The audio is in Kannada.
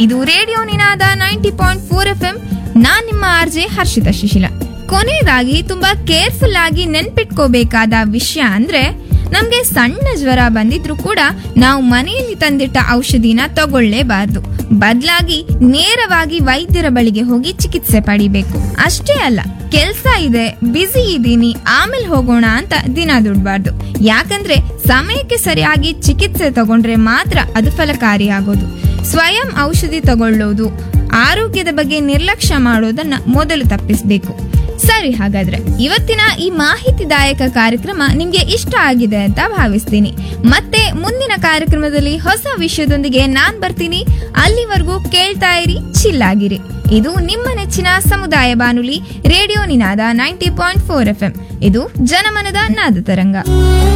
ಇದು ರೇಡಿಯೋ ನಿನಾದ 90.4 FM. ನಾನ್ ನಿಮ್ಮ ಆರ್ಜೆ ಹರ್ಷಿತಾ ಶಿಶಿಲ. ಕೊನೆಯದಾಗಿ ತುಂಬಾ ಕೇರ್ಫುಲ್ ಆಗಿ ನೆನ್ಪಿಟ್ಕೋಬೇಕಾದ ವಿಷಯ ಅಂದ್ರೆ, ನಮ್ಗೆ ಸಣ್ಣ ಜ್ವರ ಬಂದಿದ್ರು ಕೂಡ ನಾವು ಮನೆಯಲ್ಲಿ ತಂದಿಟ್ಟ ಔಷಧಿನ ತಗೊಳ್ಳೇಬಾರ್ದು. ಬದಲಾಗಿ ನೇರವಾಗಿ ವೈದ್ಯರ ಬಳಿಗೆ ಹೋಗಿ ಚಿಕಿತ್ಸೆ ಪಡಿಬೇಕು. ಅಷ್ಟೇ ಅಲ್ಲ, ಕೆಲ್ಸ ಇದೆ, ಬ್ಯುಸಿ ಇದ್ದೀನಿ, ಆಮೇಲೆ ಹೋಗೋಣ ಅಂತ ದಿನ ದುಡ್ಬಾರ್ದು. ಯಾಕಂದ್ರೆ ಸಮಯಕ್ಕೆ ಸರಿಯಾಗಿ ಚಿಕಿತ್ಸೆ ತಗೊಂಡ್ರೆ ಮಾತ್ರ ಅದು ಫಲಕಾರಿಯಾಗೋದು. ಸ್ವಯಂ ಔಷಧಿ ತಗೊಳ್ಳೋದು, ಆರೋಗ್ಯದ ಬಗ್ಗೆ ನಿರ್ಲಕ್ಷ್ಯ ಮಾಡೋದನ್ನ ಮೊದಲು ತಪ್ಪಿಸಬೇಕು. ಸರಿ, ಹಾಗಾದ್ರೆ ಇವತ್ತಿನ ಈ ಮಾಹಿತಿದಾಯಕ ಕಾರ್ಯಕ್ರಮ ನಿಮ್ಗೆ ಇಷ್ಟ ಆಗಿದೆ ಅಂತ ಭಾವಿಸ್ತೀನಿ. ಮತ್ತೆ ಮುಂದಿನ ಕಾರ್ಯಕ್ರಮದಲ್ಲಿ ಹೊಸ ವಿಷಯದೊಂದಿಗೆ ನಾನ್ ಬರ್ತೀನಿ. ಅಲ್ಲಿವರೆಗೂ ಕೇಳ್ತಾ ಇರಿ, ಚಿಲ್ಲಾಗಿರಿ. ಇದು ನಿಮ್ಮ ನೆಚ್ಚಿನ ಸಮುದಾಯ ಬಾನುಲಿ ರೇಡಿಯೋ ನಿನಾದ 90.4 FM. ಇದು ಜನಮನದ ನಾದ ತರಂಗ.